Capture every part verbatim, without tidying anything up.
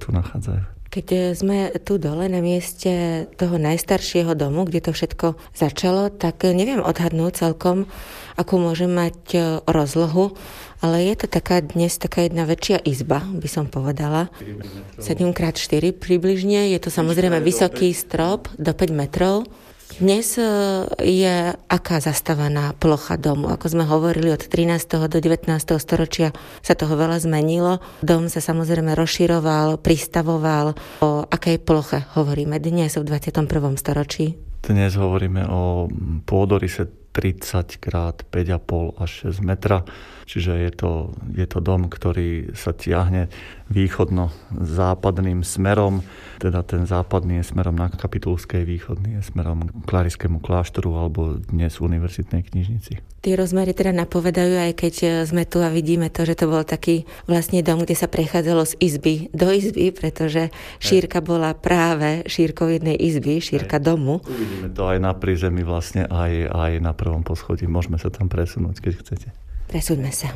tu nachádzajú. Keď sme tu dole na mieste toho najstaršieho domu, kde to všetko začalo, tak neviem odhadnúť celkom, akú môže mať rozlohu, ale je to taká dnes taká jedna väčšia izba, by som povedala. sedem krát štyri približne, je to samozrejme vysoký strop do päť metrov. Dnes je aká zastavaná plocha domu? Ako sme hovorili, od trinásteho do devätnásteho storočia sa toho veľa zmenilo. Dom sa samozrejme rozširoval, pristavoval. O akej ploche hovoríme dnes v dvadsiatom prvom storočí? Dnes hovoríme o pôdoryse tridsať krát päť a pol až šesť metra. Čiže je to, je to dom, ktorý sa tiahne východno-západným smerom. Teda ten západný je smerom na Kapitulskej, východný je smerom k Klariskému kláštoru alebo dnes univerzitnej knižnici. Tie rozmery teda napovedajú, aj keď sme tu a vidíme to, že to bol taký vlastne dom, kde sa prechádzalo z izby do izby, pretože šírka bola práve šírkou jednej izby, šírka domu. Uvidíme to aj na prízemí, vlastne aj, aj na prvom poschodí. Môžeme sa tam presunúť, keď chcete. Presúďme sa.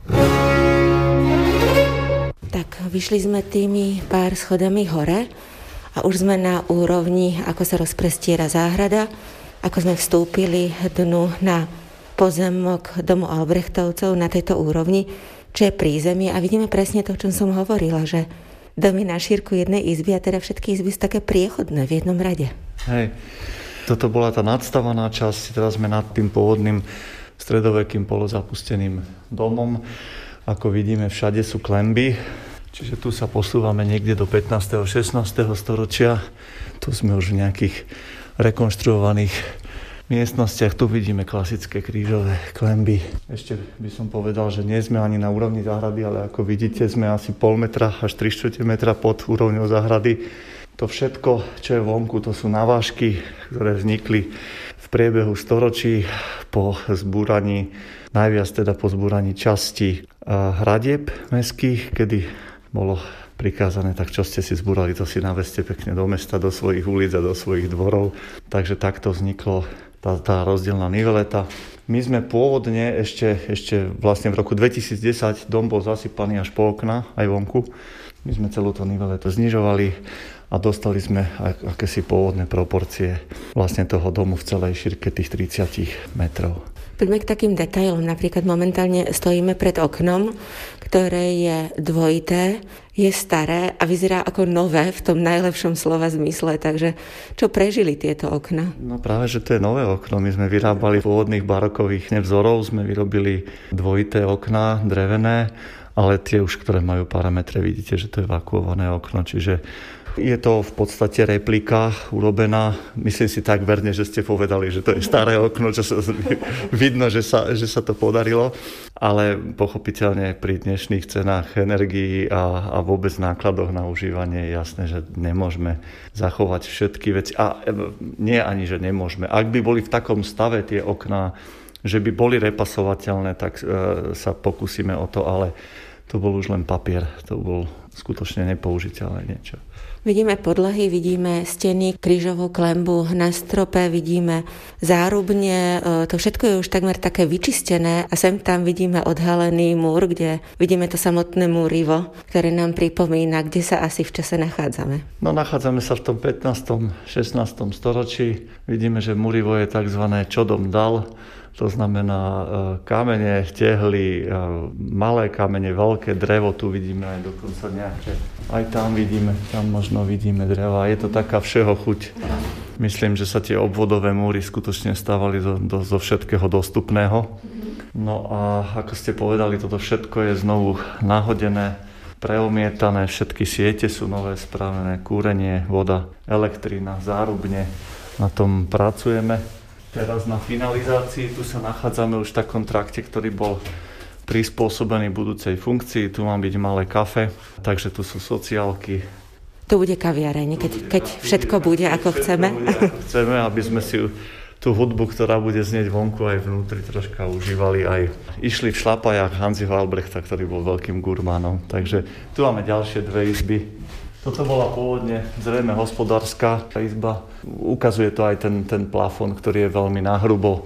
Tak, vyšli sme tými pár schodami hore a už sme na úrovni, ako sa rozprestiera záhrada, ako sme vstúpili dnu na pozemok domu Albrechtovcov na tejto úrovni, čo je prízemie, a vidíme presne to, o čom som hovorila, že domy na šírku jednej izby a teda všetky izby sú také priechodné v jednom rade. Hej, toto bola tá nadstavaná časť, teraz sme nad tým pôvodným stredovekým polozapusteným domom. Ako vidíme, všade sú klenby, čiže tu sa posúvame niekde do pätnásteho šestnásteho storočia. Tu sme už v nejakých rekonštruovaných miestnostiach. Tu vidíme klasické krížové klenby. Ešte by som povedal, že nie sme ani na úrovni záhrady, ale ako vidíte, sme asi pol metra až tri štvrte metra pod úrovňou záhrady. To všetko, čo je vonku, to sú navážky, ktoré vznikli v priebehu storočí po zbúraní, najviac teda po zbúraní časti hradieb mestských, kedy bolo prikázané, tak čo ste si zbúrali, to si naveste pekne do mesta, do svojich ulic a do svojich dvorov. Takže takto vzniklo tá, tá rozdielna niveleta. My sme pôvodne ešte, ešte vlastne v roku dvetisícdesať dom bol zasypaný až po okna, aj vonku. My sme celú to niveletu znižovali a dostali sme akési pôvodné proporcie vlastne toho domu v celej šírke tých tridsať metrov. Poďme k takým detailom. Napríklad momentálne stojíme pred oknom, ktoré je dvojité, je staré a vyzerá ako nové v tom najlepšom slova zmysle. Takže čo prežili tieto okna? No práve, že to je nové okno. My sme vyrábali pôvodných barokových vzorov, sme vyrobili dvojité okná, drevené, ale tie už, ktoré majú parametre, vidíte, že to je vakuované okno, čiže je to v podstate replika urobená, myslím si tak verne, že ste povedali, že to je staré okno, čo sa vidno, že sa, že sa to podarilo, ale pochopiteľne pri dnešných cenách energií a, a vôbec nákladoch na užívanie je jasné, že nemôžeme zachovať všetky veci. A nie ani, že nemôžeme. Ak by boli v takom stave tie okná, že by boli repasovateľné, tak e, sa pokúsime o to, ale to bol už len papier, to bol skutočne nepoužiteľné niečo. Vidíme podlahy, vidíme steny, krížovú klenbu na strope, vidíme zárubne, to všetko je už takmer také vyčistené a sem tam vidíme odhalený múr, kde vidíme to samotné múrivo, ktoré nám pripomína, kde sa asi v čase nachádzame. No nachádzame sa v tom pätnástom šestnástom storočí, vidíme, že múrivo je tzv. Čo dom dal. To znamená kamene, tehly, malé kamene, veľké drevo, tu vidíme aj dokonca nejaké, aj tam vidíme, tam možno vidíme dreva. Je to taká všeho chuť. Myslím, že sa tie obvodové múry skutočne stávali zo, do, zo všetkého dostupného. No a ako ste povedali, toto všetko je znovu nahodené, preomietané, všetky siete sú nové, spravené, kúrenie, voda, elektrina, zárubne, na tom pracujeme. Teraz na finalizácii, tu sa nachádzame už v takom trakte, ktorý bol prispôsobený budúcej funkcii. Tu má byť malé kafe, takže tu sú sociálky. Tu bude kaviareň, keď, keď všetko bude, ako všetko chceme. Bude, ako chceme, aby sme si tú hudbu, ktorá bude znieť vonku aj vnútri, troška užívali. Aj išli v šlapajách Hanziho Albrechta, ktorý bol veľkým gurmánom. Takže tu máme ďalšie dve izby. Toto bola pôvodne zrejme hospodárska izba. Ukazuje to aj ten, ten plafón, ktorý je veľmi nahrubo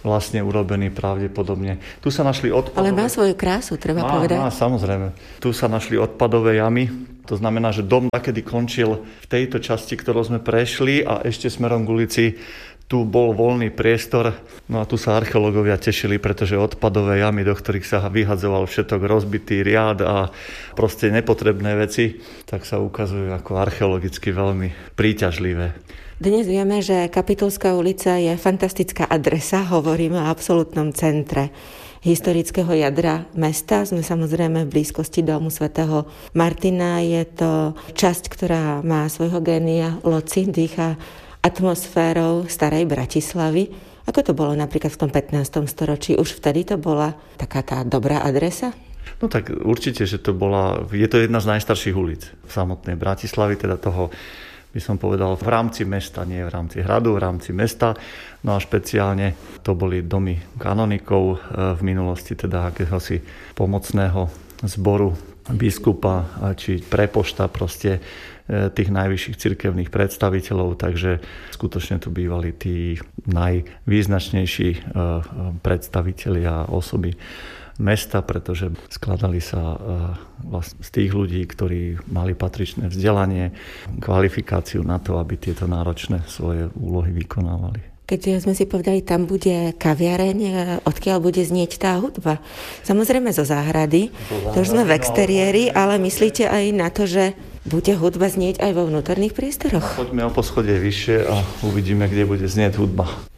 vlastne urobený pravdepodobne. Tu sa našli odpadové... Ale má svoju krásu, treba má, povedať. Má, samozrejme. Tu sa našli odpadové jamy. To znamená, že dom takedy končil v tejto časti, ktorú sme prešli a ešte smerom k ulici tu bol voľný priestor. No a tu sa archeológovia tešili, pretože odpadové jamy, do ktorých sa vyhadzoval všetok rozbitý riad a proste nepotrebné veci, tak sa ukazujú ako archeologicky veľmi príťažlivé. Dnes vieme, že Kapitulská ulica je fantastická adresa, hovoríme o absolútnom centre historického jadra mesta. Sme samozrejme v blízkosti domu svätého Martina. Je to časť, ktorá má svojho génia loci, dýcha atmosférou starej Bratislavy. Ako to bolo napríklad v tom pätnástom storočí? Už vtedy to bola taká tá dobrá adresa? No tak určite, že to bola, je to jedna z najstarších ulic v samotnej Bratislavy, teda toho, by som povedal, v rámci mesta, nie v rámci hradu, v rámci mesta. No a špeciálne to boli domy kanonikov v minulosti, teda akéhosi pomocného zboru biskupa či prepošta, proste tých najvyšších cirkevných predstaviteľov, takže skutočne tu bývali tí najvýznačnejší predstavitelia osoby mesta, pretože skladali sa vlastne z tých ľudí, ktorí mali patričné vzdelanie, kvalifikáciu na to, aby tieto náročné svoje úlohy vykonávali. Keď sme si povedali, tam bude kaviareň, odkiaľ bude znieť tá hudba. Samozrejme zo záhrady, to už sme v exteriéri, ale myslíte aj na to, že bude hudba znieť aj vo vnútorných priestoroch? Poďme o poschodie vyššie a uvidíme, kde bude znieť hudba.